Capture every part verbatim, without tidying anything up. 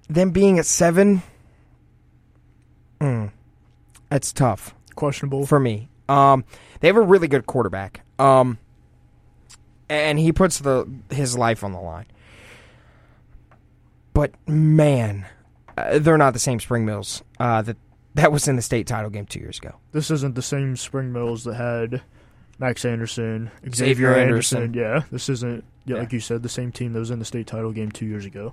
them being at seven, mm, that's tough. Questionable. For me. Um, they have a really good quarterback. Um, and he puts the his life on the line. But, man, uh, they're not the same Spring Mills uh, that, that was in the state title game two years ago. This isn't the same Spring Mills that had Max Anderson, Xavier, Xavier Anderson. Anderson. Yeah, this isn't, yeah, Yeah. like you said, the same team that was in the state title game two years ago.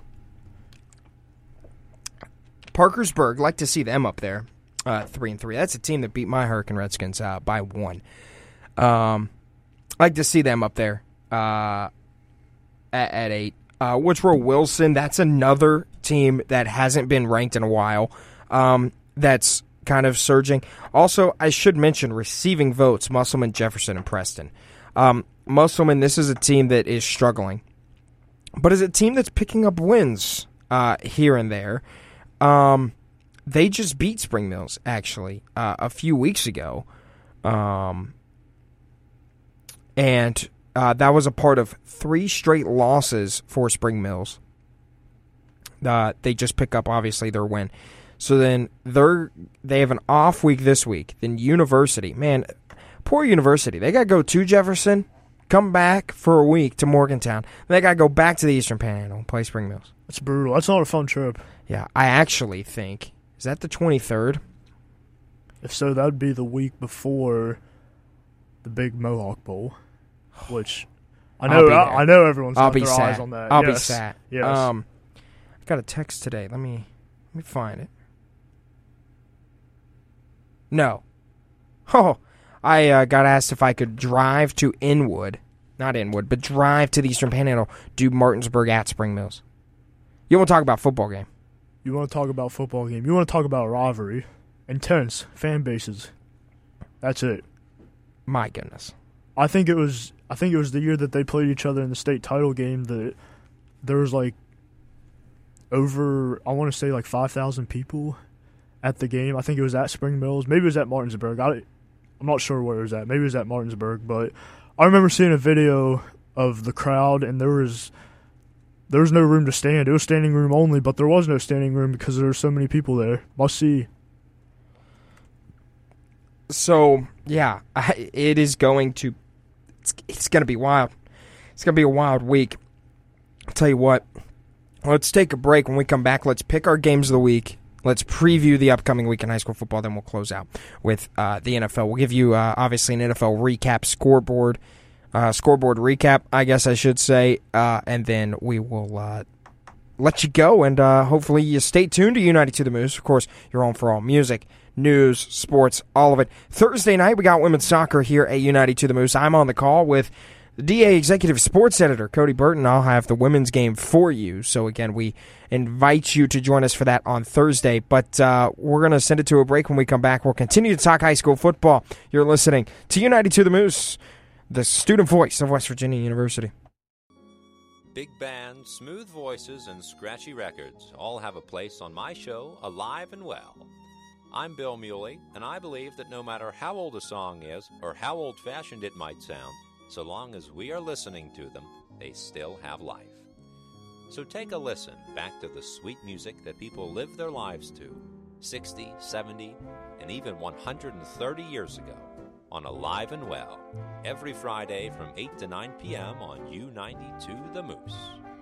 Parkersburg, like to see them up there, uh, three and three. That's a team that beat my Hurricane Redskins uh, by one. Um, like to see them up there uh, at, at eight. Uh, Woodrow Wilson, that's another team that hasn't been ranked in a while. Um, that's kind of surging. Also, I should mention receiving votes: Musselman, Jefferson, and Preston. Um, Musselman, this is a team that is struggling, but is a team that's picking up wins uh, here and there. Um, they just beat Spring Mills, actually, uh, a few weeks ago. Um, and uh, that was a part of three straight losses for Spring Mills. Uh, they just pick up, obviously, their win. So then they're they have an off week this week. Then University. Man, poor University. They got to go to Jefferson, come back for a week to Morgantown. They got to go back to the Eastern Panhandle and play Spring Mills. That's brutal. That's not a fun trip. Yeah, I actually think, is that the twenty-third? If so, that would be the week before the big Mohawk Bowl, which I know I, I know everyone's I'll got be their sad. eyes on that. I'll yes. be sad. Yes. Um, I got a text today. Let me let me find it. No. Oh, I uh, got asked if I could drive to Inwood, not Inwood, but drive to the Eastern Panhandle, do Martinsburg at Spring Mills. You want to talk about football game? You want to talk about football game. You want to talk about rivalry. Intense fan bases. That's it. My goodness. I think it was I think it was the year that they played each other in the state title game that there was like over, I want to say like five thousand people at the game. I think it was at Spring Mills. Maybe it was at Martinsburg. I, I'm not sure where it was at. Maybe it was at Martinsburg. But I remember seeing a video of the crowd, and there was there was no room to stand. It was standing room only, but there was no standing room because there were so many people there. Must see. So, yeah, I, it is going to it's, it's going to be wild. It's going to be a wild week. I'll tell you what. Let's take a break. When we come back, let's pick our games of the week. Let's preview the upcoming week in high school football. Then we'll close out with uh, the N F L. We'll give you, uh, obviously, an N F L recap, scoreboard, uh, scoreboard recap, I guess I should say, uh, and then we will uh, let you go, and uh, hopefully you stay tuned to United to the Moose. Of course, you're home for all music, news, sports, all of it. Thursday night, we got women's soccer here at United to the Moose. I'm on the call with the D A Executive Sports Editor, Cody Burton. I'll have the women's game for you. So, again, we invite you to join us for that on Thursday. But uh, we're going to send it to a break. When we come back, we'll continue to talk high school football. You're listening to United to the Moose, the student voice of West Virginia University. Big band, smooth voices, and scratchy records all have a place on my show, Alive and Well. I'm Bill Muley, and I believe that no matter how old a song is or how old-fashioned it might sound, so long as we are listening to them, they still have life. So take a listen back to the sweet music that people live their lives to sixty, seventy, and even one hundred thirty years ago on Alive and Well, every Friday from eight to nine p.m. on U ninety-two The Moose.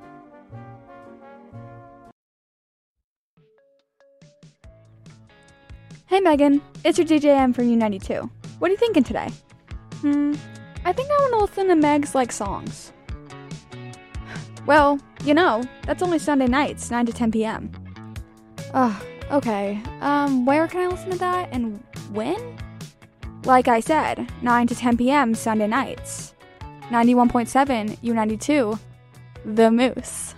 Hey Megan, it's your D J M from U ninety-two. What are you thinking today? Hmm, I think I want to listen to Meg's Like Songs. Well, you know, that's only Sunday nights, nine to ten p.m. Ugh, okay. Um, where can I listen to that and when? Like I said, nine to ten p.m. Sunday nights. ninety-one point seven U ninety-two, The Moose.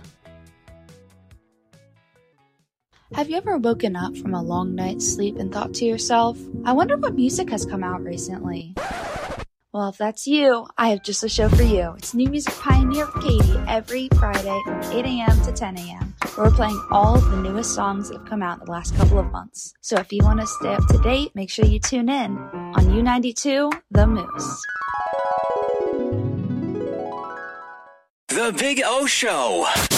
Have you ever woken up from a long night's sleep and thought to yourself, I wonder what music has come out recently? Well, if that's you, I have just a show for you. It's New Music Pioneer with Katie every Friday from eight a.m. to ten a.m. where we're playing all of the newest songs that have come out in the last couple of months. So if you want to stay up to date, make sure you tune in on U ninety-two, The Moose. The Big O Show.